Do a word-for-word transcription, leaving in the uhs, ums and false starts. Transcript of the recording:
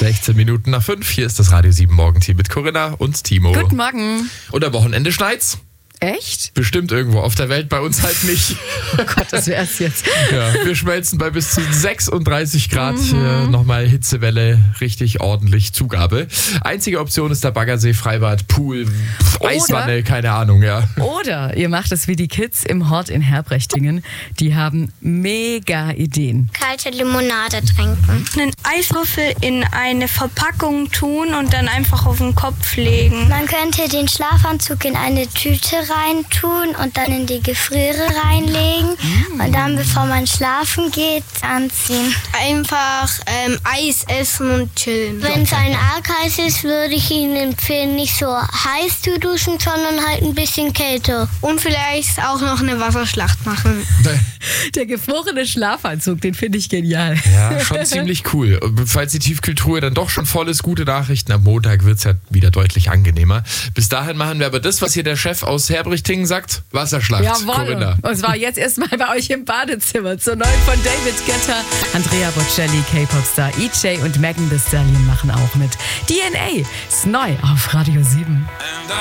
sechzehn Minuten nach fünf. Hier ist das Radio sieben Morgenteam mit Corinna und Timo. Guten Morgen. Und am Wochenende schneit's. Echt? Bestimmt irgendwo auf der Welt, bei uns halt nicht. Oh Gott, das wär's jetzt. Ja, wir schmelzen bei bis zu sechsunddreißig Grad. Mhm. Äh, nochmal Hitzewelle, richtig ordentlich Zugabe. Einzige Option ist der Baggersee, Freibad, Pool, Oder- Eiswanne, keine Ahnung, ja. Oder ihr macht es wie die Kids im Hort in Herbrechtingen. Die haben mega Ideen. Kalte Limonade trinken. Einen Eiswürfel in eine Verpackung tun und dann einfach auf den Kopf legen. Man könnte den Schlafanzug in eine Tüte reintun und dann in die Gefriere reinlegen und dann, bevor man schlafen geht, anziehen. Einfach ähm, Eis essen und chillen. Wenn es ein arg heiß ist, würde ich Ihnen empfehlen, nicht so heiß zu duschen, sondern halt ein bisschen kälter. Und vielleicht auch noch eine Wasserschlacht machen. Der gefrorene Schlafanzug, den finde ich genial. Ja, schon ziemlich cool. Und falls die Tiefkühltruhe dann doch schon voll ist, gute Nachrichten. Am Montag wird es ja wieder deutlich angenehmer. Bis dahin machen wir aber das, was hier der Chef aus Herbrechtingen sagt. Wasserschlacht. Jawohl. Corinna. Und zwar jetzt erstmal bei euch im Badezimmer. Zur neuen von David Guetta, Andrea Bocelli, K-Pop-Star E J und Megan Thee Stallion machen auch mit. D N A ist neu auf Radio sieben. And I